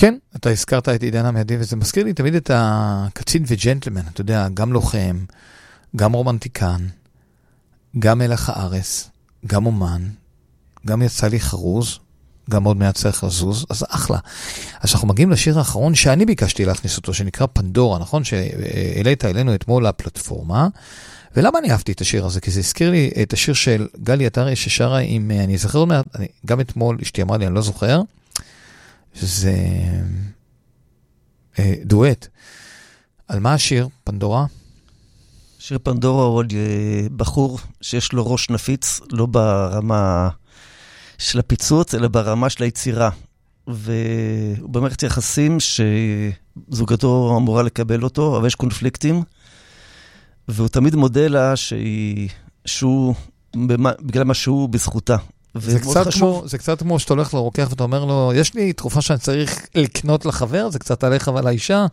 כן, אתה הזכרת את עידן המיידי, וזה מזכיר לי תמיד את הקצין וג'נטלמן, אתה יודע, גם לוחם, גם רומנטיקן, גם מלך הארץ, גם אומן, גם יצא לי חרוז, גם עוד מעט צריך לזוז, אז אחלה. אז אנחנו מגיעים לשיר האחרון שאני ביקשתי להכניס אותו, שנקרא פנדורה, נכון? שהעלית אלינו אתמול לפלטפורמה, ולמה אני אהבתי את השיר הזה? כי זה הזכיר לי את השיר של גלי עטרי ששרה עם, אני זוכר עוד מעט, גם אתמול אשתי אמרה לי, אני לא זוכר, שזה דואט. על מה השיר, פנדורה? שיר פנדורה הוא עוד בחור שיש לו ראש נפיץ, לא ברמה של הפיצוץ, אלא ברמה של היצירה. והוא במערכת יחסים שזוגתו אמורה לקבל אותו, אבל יש קונפליקטים, והוא תמיד מודה לה שהוא בגלל מה שהוא בזכותה. זה קצת כמו שאתה הולך לרוקח ואתה אומר לו, יש לי תרופה שאני צריך לקנות לחבר, זה קצת עליך ועל האישה.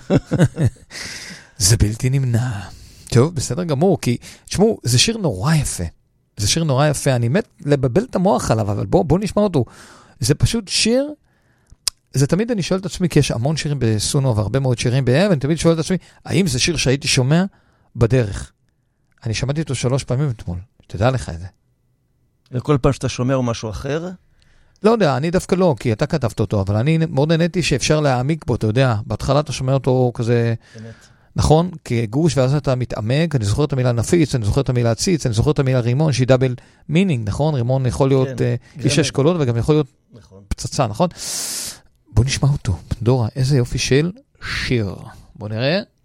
זה בלתי נמנע. טוב, בסדר גמור, כי, תשמעו, זה שיר נורא יפה. זה שיר נורא יפה, אני מת לבבל את המוח עליו, אבל בואו נשמע אותו. זה פשוט שיר, זה תמיד אני שואל את עצמי, כי יש המון שירים בסונו והרבה מאוד שירים באב, אני תמיד שואל את עצמי, האם זה שיר שהייתי שומע בדרך? אני שמעתי אותו 3 פעמים אתמול, תדע לך את זה. וכל פעם שאתה שומע הוא משהו אחר? לא יודע, אני דווקא לא, כי אתה כתבת אותו, אבל אני מאוד נהניתי שאפשר להעמיק בו, אתה יודע, בהתחלה אתה שומע אותו כזה, באמת. נכון? כגוש, ואז אתה מתעמק, אני זוכר את המילה נפיץ, אני זוכר את המילה ציץ, אני זוכר את המילה רימון, שהיא דאבל מינינג, נכון? רימון יכול להיות איש אשכולות, וגם יכול להיות פצצה, נכון? בוא נשמע אותו, פנדורה, איזה יופי של שיר. בוא נראה.